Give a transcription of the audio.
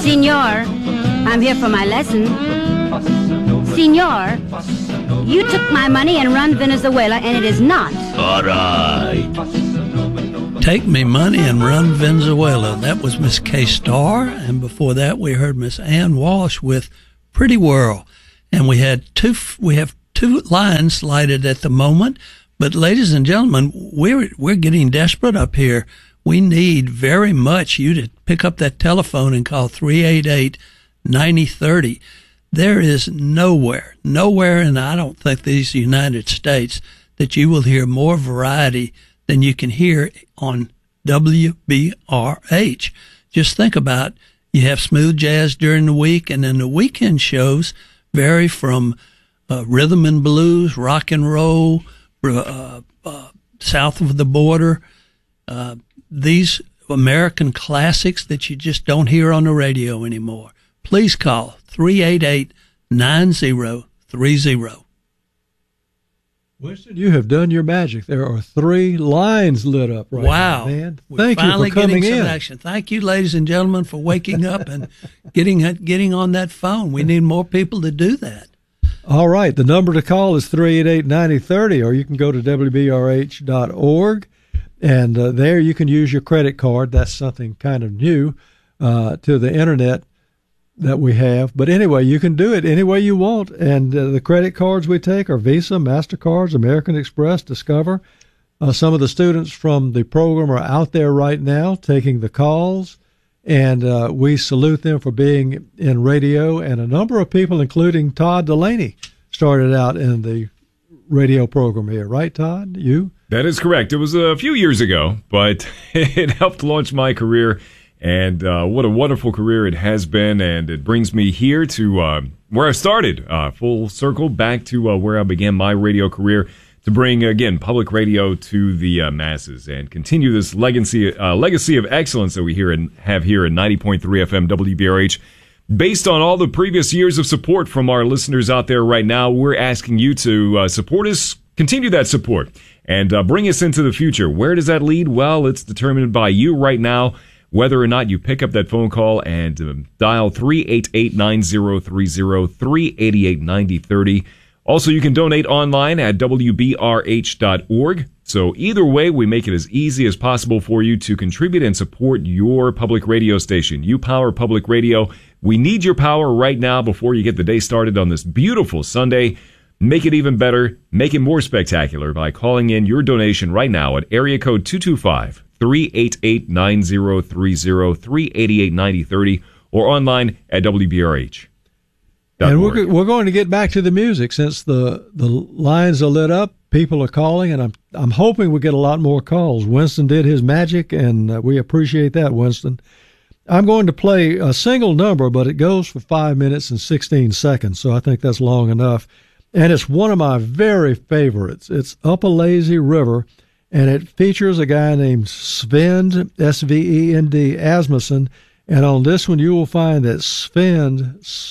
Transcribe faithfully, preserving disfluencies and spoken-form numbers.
Senor, I'm here for my lesson. Senor, you took my money and run Venezuela, and it is not. All right. Take Me Money and Run Venezuela. That was Miss Kay Starr, and before that we heard Miss Ann Walsh with Pretty World. And we had two, we have two lines lighted at the moment. But ladies and gentlemen, we're we're getting desperate up here. We need very much you to pick up that telephone and call three eight eight, nine zero three zero. There is nowhere, nowhere in, I don't think, these United States that you will hear more variety than you can hear on W B R H. Just think about, you have smooth jazz during the week, and then the weekend shows vary from uh, rhythm and blues, rock and roll, uh, uh, south of the border, uh, these American classics that you just don't hear on the radio anymore. Please call three eight eight, nine zero three zero. Winston, you have done your magic. There are three lines lit up right wow. now, man. We're Thank you for coming getting in. Some action. Thank you, ladies and gentlemen, for waking up and getting getting on that phone. We need more people to do that. All right. The number to call is three eight eight, nine zero three zero, or you can go to W B R H dot org, and uh, there you can use your credit card. That's something kind of new uh, to the Internet that we have. But anyway, you can do it any way you want. And uh, the credit cards we take are Visa, MasterCards, American Express, Discover. Uh, some of the students from the program are out there right now taking the calls, and uh, we salute them for being in radio. And a number of people, including Todd Delaney, started out in the radio program here. Right, Todd? You? That is correct. It was a few years ago, but it helped launch my career. And uh, what a wonderful career it has been, and it brings me here to uh, where I started, uh, full circle back to uh, where I began my radio career, to bring, again, public radio to the uh, masses and continue this legacy uh, legacy of excellence that we here and have here at ninety point three F M W B R H. Based on all the previous years of support from our listeners out there right now, we're asking you to uh, support us, continue that support, and uh, bring us into the future. Where does that lead? Well, it's determined by you right now, whether or not you pick up that phone call and um, dial three eight eight, nine zero three zero, three eight eight, nine zero three zero. Also, you can donate online at W B R H dot org. So either way, we make it as easy as possible for you to contribute and support your public radio station. You power public radio. We need your power right now before you get the day started on this beautiful Sunday. Make it even better. Make it more spectacular by calling in your donation right now at area code two two five, three eight eight, nine zero three zero, three eight eight, nine zero three zero, or online at W B R H. And we're we're going to get back to the music since the, the lines are lit up. People are calling, and I'm I'm hoping we get a lot more calls. Winston did his magic, and uh, we appreciate that, Winston. I'm going to play a single number, but it goes for five minutes and sixteen seconds, so I think that's long enough. And it's one of my very favorites. It's Up a Lazy River, and it features a guy named Svend, S V E N D, Asmussen. And on this one, you will find that Svend